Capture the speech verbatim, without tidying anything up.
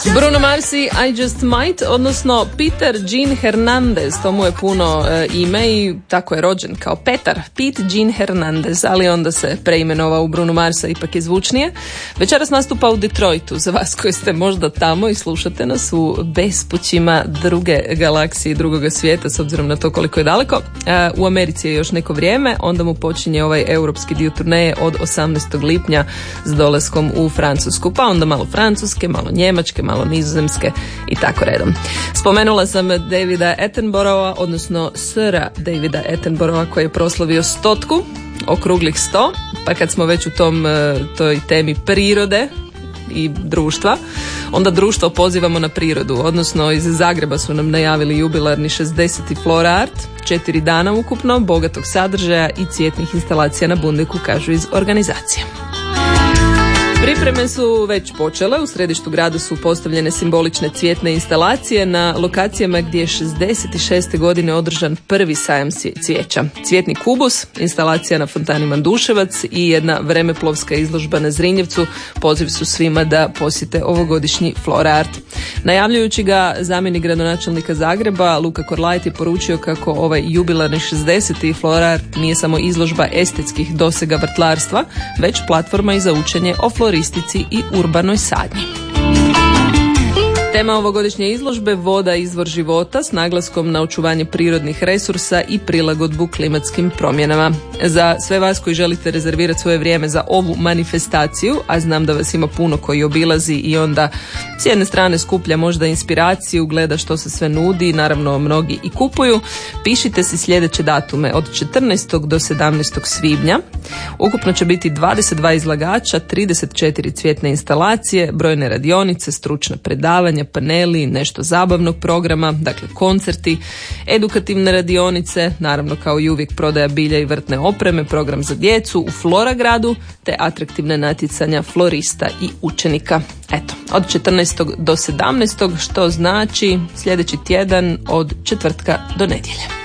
Bruno Mars i I Just Might, odnosno Peter Gene Hernandez, to mu je puno e, ime i tako je rođen kao Petar, Pete Gene Hernandez, ali onda se preimenovao u Bruno Marsa, ipak je zvučnije. Večeras nastupa u Detroitu, za vas koji ste možda tamo i slušate nas u bespućima druge galaksije i drugoga svijeta, s obzirom na to koliko je daleko. E, u Americi je još neko vrijeme, onda mu počinje ovaj europski dio turneje od osamnaestog lipnja s dolaskom u Francusku, pa onda malo Francuske, malo Njemačke, malo Nizozemske i tako redom. Spomenula sam Davida Attenborougha, odnosno Sira Davida Attenborougha koji je proslavio stotku, okruglih sto, pa kad smo već u tom, toj temi prirode i društva, onda društvo pozivamo na prirodu, odnosno iz Zagreba su nam najavili jubilarni šezdeseti Flora Art, četiri dana ukupno, bogatog sadržaja i cvjetnih instalacija na Bundeku, kažu iz organizacije. Pripreme su već počele, u središtu grada su postavljene simbolične cvjetne instalacije na lokacijama gdje je šezdeset šeste godine održan prvi sajam cvijeća. Cvjetni kubus, instalacija na fontani Manduševac i jedna vremeplovska izložba na Zrinjevcu poziv su svima da posjete ovogodišnji Flora Art. Najavljujući ga, zamjenik gradonačelnika Zagreba Luka Korlajt je poručio kako ovaj jubilarni šezdeseti Flora Art nije samo izložba estetskih dosega vrtlarstva, već platforma i za učenje o floristici i urbanoj sadnji. Tema ovogodišnje izložbe voda izvor života s naglaskom na očuvanje prirodnih resursa i prilagodbu klimatskim promjenama. Za sve vas koji želite rezervirati svoje vrijeme za ovu manifestaciju, a znam da vas ima puno koji obilazi i onda s jedne strane skuplja možda inspiraciju, gleda što se sve nudi, naravno mnogi i kupuju, pišite si sljedeće datume od četrnaestog do sedamnaestog svibnja. Ukupno će biti dvadeset dva izlagača, trideset četiri cvjetne instalacije, brojne radionice, stručna predavanja, paneli, nešto zabavnog programa, dakle koncerti, edukativne radionice, naravno kao i uvijek prodaja bilja i vrtne opreme, program za djecu u Florogradu, te atraktivne natjecanja florista i učenika. Eto, od četrnaestog do sedamnaestog, što znači sljedeći tjedan od četvrtka do nedjelje.